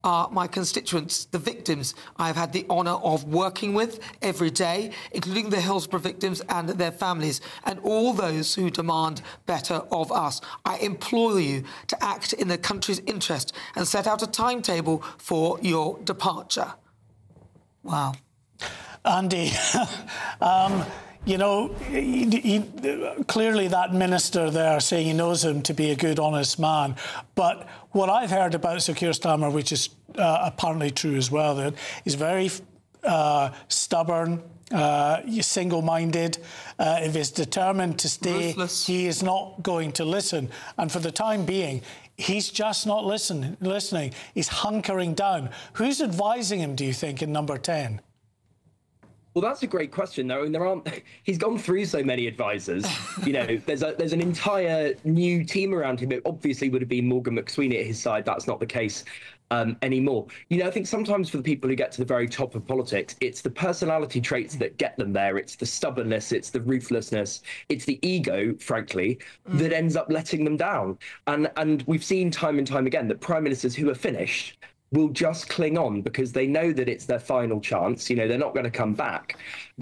are my constituents, the victims I've had the honour of working with every day, including the Hillsborough victims and their families, and all those who demand better of us. I implore you to act in the country's interest and set out a timetable for your departure. Wow. Andy, you know, clearly that minister there saying he knows him to be a good, honest man. But what I've heard about Sir Keir Starmer, which is apparently true as well, that he's very stubborn, single-minded. If he's determined to stay, ruthless. He is not going to listen. And for the time being, he's just not listening. He's hunkering down. Who's advising him, do you think, in number 10? Well, that's a great question. I mean, there aren't. He's gone through so many advisors. You know, there's an entire new team around him. It obviously would have been Morgan McSweeney at his side. That's not the case anymore. You know, I think sometimes for the people who get to the very top of politics, it's the personality traits that get them there. It's the stubbornness, it's the ruthlessness, it's the ego, frankly, that ends up letting them down. And we've seen time and time again that prime ministers who are finished will just cling on because they know that it's their final chance. You know, they're not going to come back.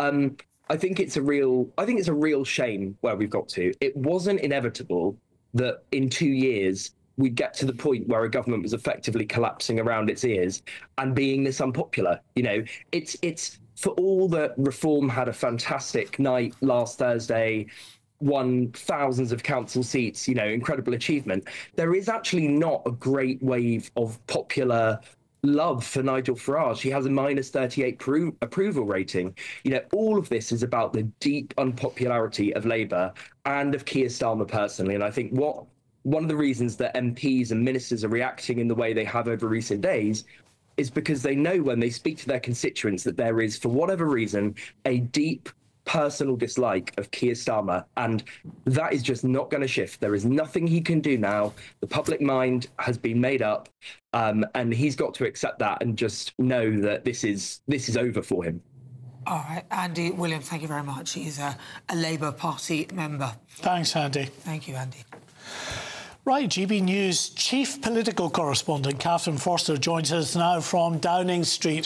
I think it's a real shame where we've got to. It wasn't inevitable that in 2 years we'd get to the point where a government was effectively collapsing around its ears and being this unpopular. You know, it's for all that Reform had a fantastic night last Thursday, won thousands of council seats, you know, incredible achievement. There is actually not a great wave of popular love for Nigel Farage. He has a -38 approval rating. You know, all of this is about the deep unpopularity of Labour and of Keir Starmer personally. And I think one of the reasons that MPs and ministers are reacting in the way they have over recent days is because they know when they speak to their constituents that there is, for whatever reason, a deep personal dislike of Keir Starmer, and that is just not going to shift. There is nothing he can do now. The public mind has been made up, and he's got to accept that and just know that this is over for him. All right, Andy Williams, thank you very much. He's a Labour Party member. Thanks, Andy. Thank you, Andy. Right, GB News chief political correspondent Catherine Forster joins us now from Downing Street.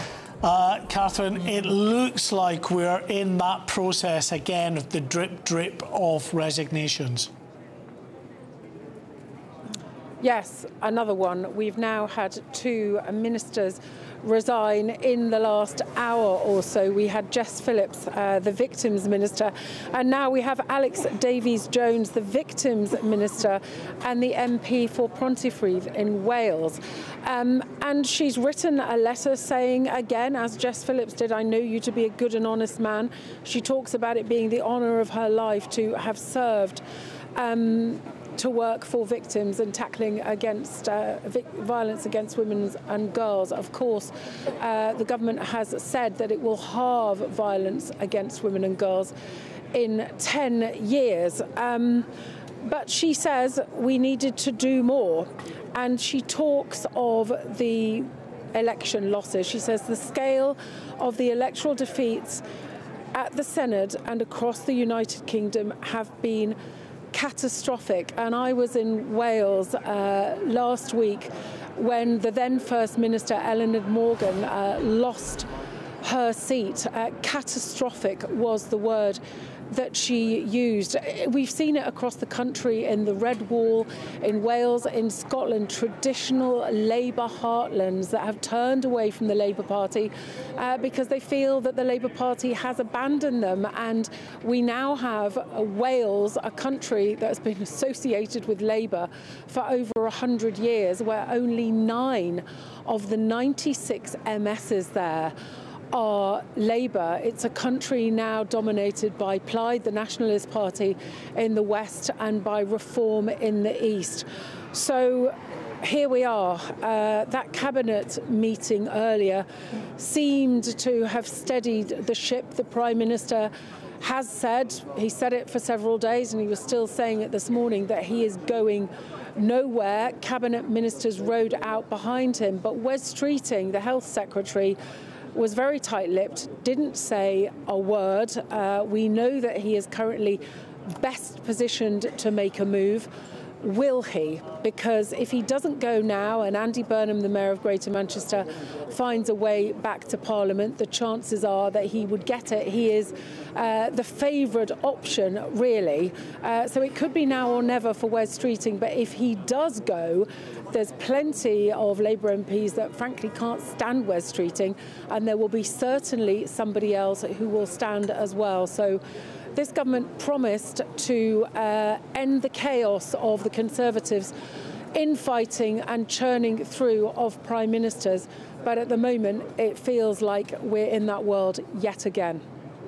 Catherine, it looks like we're in that process again of the drip of resignations. Yes, another one. We've now had 2 ministers resign in the last hour or so. We had Jess Phillips, the Victims Minister, and now we have Alex Davies-Jones, the Victims Minister and the MP for Pontypridd in Wales. And she's written a letter saying, again, as Jess Phillips did, I know you to be a good and honest man. She talks about it being the honour of her life to have served to work for victims and tackling against violence against women and girls. Of course, the government has said that it will halve violence against women and girls in 10 years. But she says we needed to do more. And she talks of the election losses. She says the scale of the electoral defeats at the Senedd and across the United Kingdom have been catastrophic. And I was in Wales last week when the then First Minister Eleanor Morgan lost her seat. Catastrophic was the word that she used. We've seen it across the country in the Red Wall, in Wales, in Scotland, traditional Labour heartlands that have turned away from the Labour Party because they feel that the Labour Party has abandoned them. And we now have Wales, a country that has been associated with Labour for over 100 years, where only 9 of the 96 MSs there are Labour. It's a country now dominated by Plaid, the Nationalist Party in the west, and by Reform in the east. So here we are. That cabinet meeting earlier seemed to have steadied the ship. The Prime Minister has said, he said it for several days and he was still saying it this morning, that he is going nowhere. Cabinet ministers rode out behind him, but Wes Streeting, the Health Secretary, was very tight-lipped, didn't say a word. We know that he is currently best positioned to make a move, will he? Because if he doesn't go now and Andy Burnham, the Mayor of Greater Manchester, finds a way back to Parliament, the chances are that he would get it. He is the favoured option, really. So it could be now or never for Wes Streeting. But if he does go, there's plenty of Labour MPs that frankly can't stand Wes Streeting, and there will be certainly somebody else who will stand as well. So this government promised to end the chaos of the Conservatives infighting and churning through of prime ministers, but at the moment it feels like we're in that world yet again.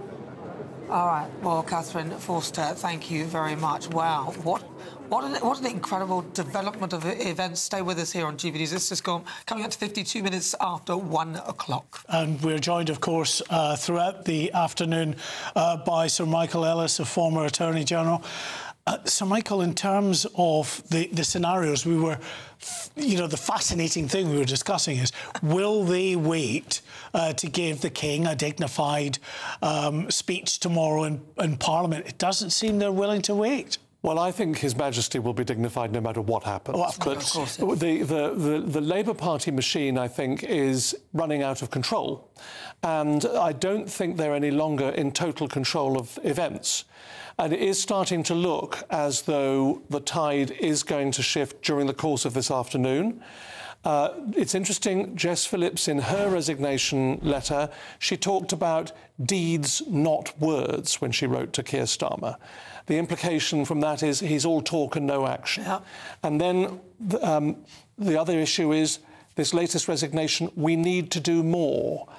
All right, well, Catherine Forster, thank you very much. Wow, what an incredible development of events. Stay with us here on GB News. It's just coming up to 52 minutes after 1 o'clock. And we're joined, of course, throughout the afternoon by Sir Michael Ellis, a former Attorney General. Sir Michael, in terms of the scenarios, we were, the fascinating thing we were discussing is, will they wait to give the King a dignified speech tomorrow in Parliament? It doesn't seem they're willing to wait. Well, I think His Majesty will be dignified no matter what happens. Oh, of course. But the Labour Party machine, I think, is running out of control. And I don't think they're any longer in total control of events. And it is starting to look as though the tide is going to shift during the course of this afternoon. It's interesting, Jess Phillips, in her resignation letter, she talked about deeds, not words, when she wrote to Keir Starmer. The implication from that is he's all talk and no action. Yeah. And then the other issue is this latest resignation, we need to do more,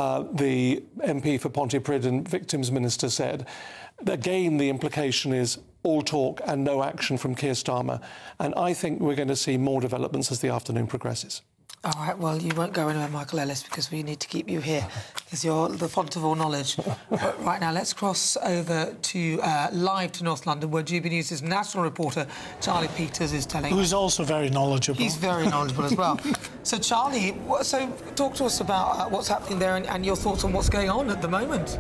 the MP for Pontypridd and Victims Minister said. Again, the implication is all talk and no action from Keir Starmer. And I think we're going to see more developments as the afternoon progresses. All right, well, you won't go anywhere, Michael Ellis, because we need to keep you here, because you're the font of all knowledge. But right now, let's cross over to live to North London, where GB News' national reporter, Charlie Peters, is telling... Who's also very knowledgeable. He's very knowledgeable as well. So, Charlie, talk to us about what's happening there and your thoughts on what's going on at the moment.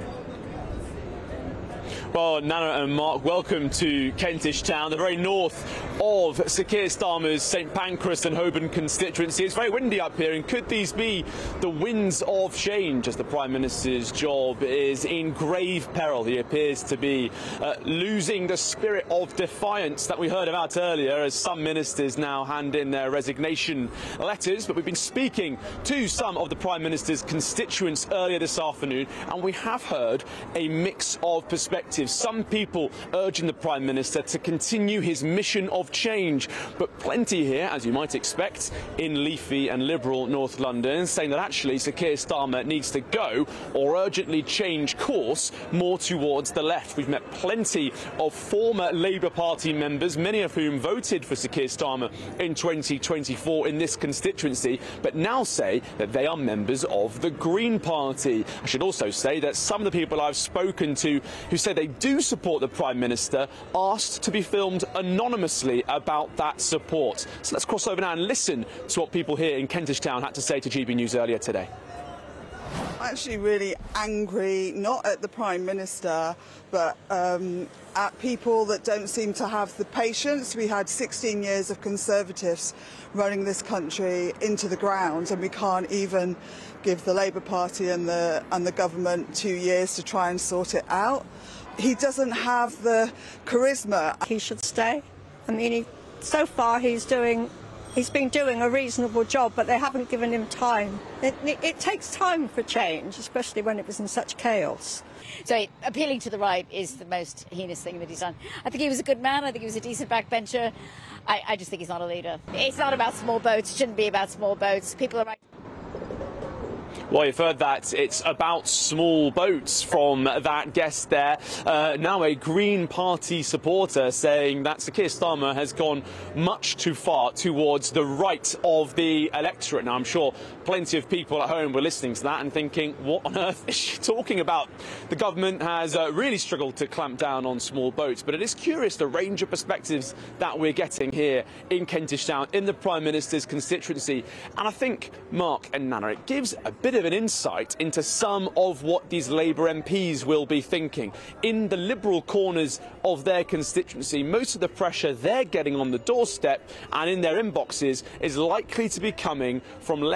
Well, Nana and Mark, welcome to Kentish Town, the very north of Sir Keir Starmer's St Pancras and Holborn constituency. It's very windy up here, and could these be the winds of change as the Prime Minister's job is in grave peril? He appears to be losing the spirit of defiance that we heard about earlier as some ministers now hand in their resignation letters. But we've been speaking to some of the Prime Minister's constituents earlier this afternoon, and we have heard a mix of perspectives. Some people urging the Prime Minister to continue his mission of change, but plenty here, as you might expect, in leafy and liberal North London, saying that actually Sir Keir Starmer needs to go or urgently change course more towards the left. We've met plenty of former Labour Party members, many of whom voted for Sir Keir Starmer in 2024 in this constituency, but now say that they are members of the Green Party. I should also say that some of the people I've spoken to who say they do support the Prime Minister asked to be filmed anonymously about that support. So let's cross over now and listen to what people here in Kentish Town had to say to GB News earlier today. Actually really angry, not at the Prime Minister, but at people that don't seem to have the patience. We had 16 years of Conservatives running this country into the ground, and we can't even give the Labour Party and the government 2 years to try and sort it out. He doesn't have the charisma. He should stay. I mean, so far he's been doing a reasonable job, but they haven't given him time. It takes time for change, especially when it was in such chaos. So appealing to the right is the most heinous thing that he's done. I think he was a good man. I think he was a decent backbencher. I just think he's not a leader. It's not about small boats. It shouldn't be about small boats. People are right. Well, you've heard that. It's about small boats from that guest there. Now a Green Party supporter saying that Sir Keir Starmer has gone much too far towards the right of the electorate. Now, I'm sure plenty of people at home were listening to that and thinking, what on earth is she talking about? The government has really struggled to clamp down on small boats, but it is curious the range of perspectives that we're getting here in Kentish Town, in the Prime Minister's constituency. And I think, Mark and Nana, it gives a bit bit of an insight into some of what these Labour MPs will be thinking. In the Liberal corners of their constituency, most of the pressure they're getting on the doorstep and in their inboxes is likely to be coming from